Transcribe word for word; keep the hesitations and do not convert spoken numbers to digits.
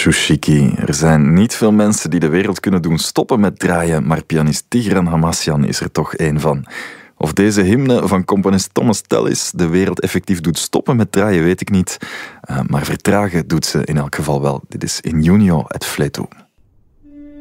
Shushiki. Er zijn niet veel mensen die de wereld kunnen doen stoppen met draaien, maar pianist Tigran Hamasyan is er toch één van. Of deze hymne van componist Thomas Tallis de wereld effectief doet stoppen met draaien, weet ik niet. Uh, maar vertragen doet ze in elk geval wel. Dit is In Junio et Fletu.